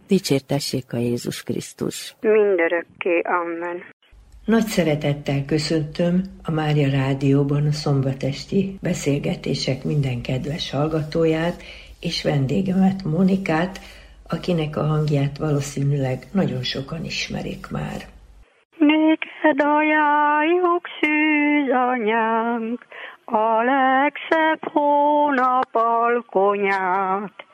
Dicsértessék a Jézus Krisztus. Mindörökké. Amen. Nagy szeretettel köszöntöm a Mária Rádióban a szombatesti beszélgetések minden kedves hallgatóját és vendégemet, Monikát, akinek a hangját valószínűleg nagyon sokan ismerik már. Néked ajánljuk, szűz anyánk, a legszebb hónap alkonyát,